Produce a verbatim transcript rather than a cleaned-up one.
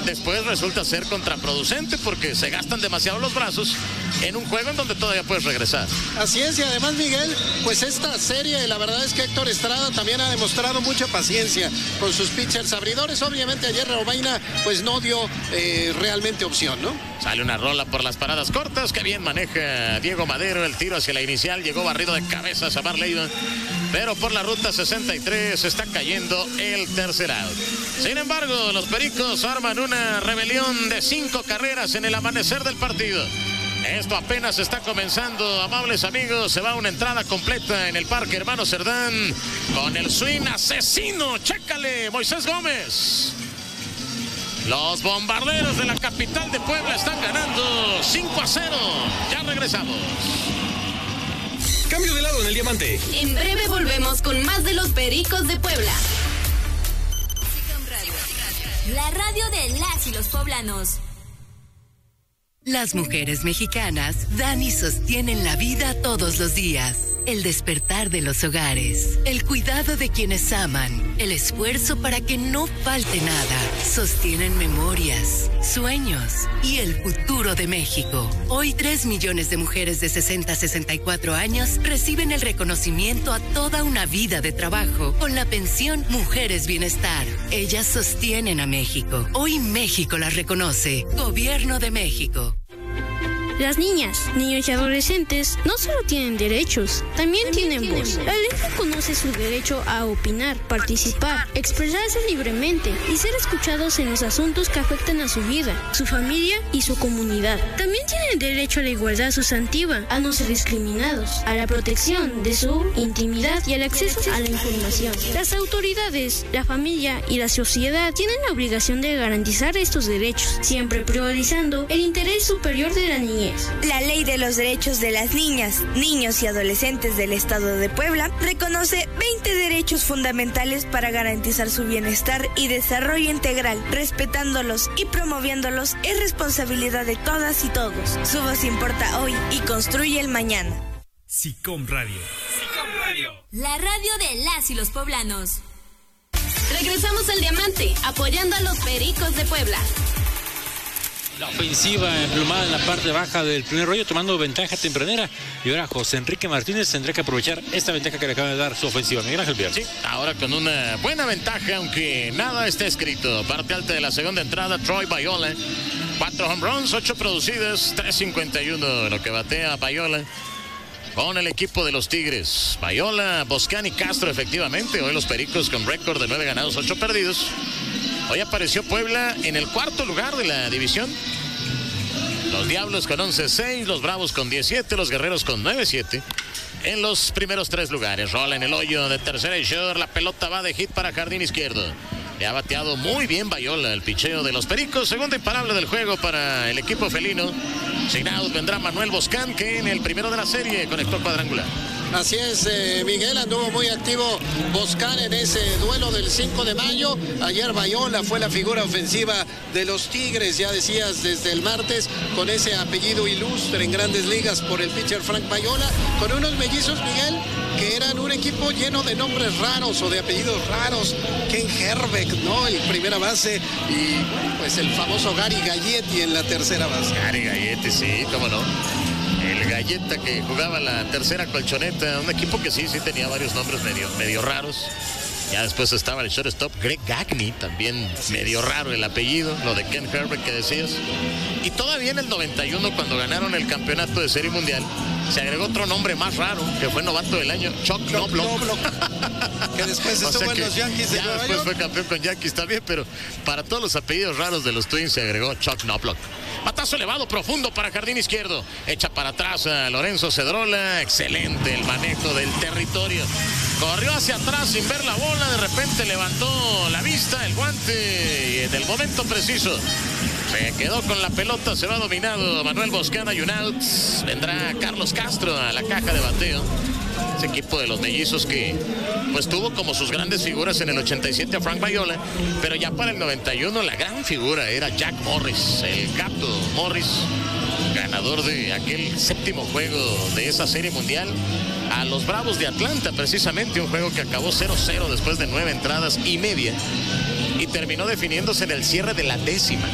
después resulta ser contraproducente porque se gastan demasiado los brazos en un juego en donde todavía puedes regresar. Así es, y además, Miguel, pues esta serie, la verdad es que Héctor Estrada también ha demostrado mucha paciencia con sus pitchers abridores. Obviamente ayer Robaina pues no dio eh, realmente opción, ¿no? Sale una rola por las paradas cortas, que bien maneja Diego Madero, el tiro hacia la inicial, llegó barrido de cabeza a Samar Leiva, pero por la ruta sesenta y tres está cayendo el tercer out. Sin embargo, los Pericos arman una rebelión de cinco carreras en el amanecer del partido. Esto apenas está comenzando, amables amigos. Se va una entrada completa en el Parque Hermano Cerdán con el swing asesino. Chécale, Moisés Gómez. Los Bombarderos de la capital de Puebla están ganando cinco a cero. Ya regresamos. Cambio de lado en el diamante. En breve volvemos con más de los Pericos de Puebla. La radio de las y los poblanos. Las mujeres mexicanas dan y sostienen la vida todos los días. El despertar de los hogares, el cuidado de quienes aman, el esfuerzo para que no falte nada. Sostienen memorias, sueños y el futuro de México. Hoy tres millones de mujeres de sesenta a sesenta y cuatro años reciben el reconocimiento a toda una vida de trabajo con la pensión Mujeres Bienestar. Ellas sostienen a México. Hoy México las reconoce. Gobierno de México. Las niñas, niños y adolescentes no solo tienen derechos, también, también tienen voz. La ley reconoce su derecho a opinar, participar, expresarse libremente y ser escuchados en los asuntos que afectan a su vida, su familia y su comunidad. También tienen derecho a la igualdad sustantiva, a no ser discriminados, a la protección de su intimidad y al acceso a la información. Las autoridades, la familia y la sociedad tienen la obligación de garantizar estos derechos, siempre priorizando el interés superior de la niñez. La Ley de los Derechos de las Niñas, Niños y Adolescentes del Estado de Puebla reconoce veinte derechos fundamentales para garantizar su bienestar y desarrollo integral. Respetándolos y promoviéndolos es responsabilidad de todas y todos. Su voz importa hoy y construye el mañana. SICOM Radio. SICOM Radio. La radio de las y los poblanos. Regresamos al Diamante, apoyando a los Pericos de Puebla. La ofensiva emplumada en la parte baja del primer rollo, tomando ventaja tempranera. Y ahora José Enrique Martínez tendrá que aprovechar esta ventaja que le acaba de dar su ofensiva. Miguel Ángel Pierre. Sí, ahora con una buena ventaja, aunque nada está escrito. Parte alta de la segunda entrada, Troy Bayola. Cuatro home runs, ocho producidas, tres cincuenta y uno lo que batea Bayola con el equipo de los Tigres. Bayola, Boscán y Castro, efectivamente. Hoy los Pericos con récord de nueve ganados, ocho perdidos. Hoy apareció Puebla en el cuarto lugar de la división. Los Diablos con once seis, los Bravos con diecisiete, los Guerreros con nueve siete. En los primeros tres lugares. Rola en el hoyo de tercera y short. La pelota va de hit para jardín izquierdo. Le ha bateado muy bien Bayola, el picheo de los Pericos. Segunda imparable del juego para el equipo felino. Sin out vendrá Manuel Boscán, que en el primero de la serie conectó cuadrangular. Así es, eh, Miguel, anduvo muy activo Boscán en ese duelo del cinco de mayo. Ayer Bayola fue la figura ofensiva de los Tigres, ya decías, desde el martes, con ese apellido ilustre en Grandes Ligas por el pitcher Frank Bayola, con unos mellizos, Miguel, que eran un equipo lleno de nombres raros o de apellidos raros. Ken Herbeck, ¿no? El primera base, y pues el famoso Gary Galletti en la tercera base. Gary Galletti, sí, cómo no. El Galleta que jugaba la tercera colchoneta, un equipo que sí, sí tenía varios nombres medio, medio raros. Ya después estaba el shortstop Greg Gagne, también medio raro el apellido, lo de Ken Herbeck que decías. Y todavía en el noventa y uno, cuando ganaron el campeonato de Serie Mundial, se agregó otro nombre más raro, que fue novato del año, Chuck Knobloch. Que después estuvo o sea en los Yankees de ya Nueva después York. Fue campeón con Yankees también, pero para todos los apellidos raros de los Twins se agregó Chuck Knobloch. Batazo elevado profundo para jardín izquierdo. Echa para atrás a Lorenzo Cedrola. Excelente el manejo del territorio. Corrió hacia atrás sin ver la bola. De repente levantó la vista, el guante. Y en el momento preciso se quedó con la pelota. Se va dominado Manuel Boscán y un out. Vendrá Carlos Castro a la caja de bateo. Ese equipo de los mellizos que pues tuvo como sus grandes figuras en el ochenta y siete a Frank Bayola, pero ya para el noventa y uno la gran figura era Jack Morris, el gato Morris, ganador de aquel séptimo juego de esa serie mundial a los Bravos de Atlanta, precisamente un juego que acabó cero cero después de nueve entradas y media y terminó definiéndose en el cierre de la décima.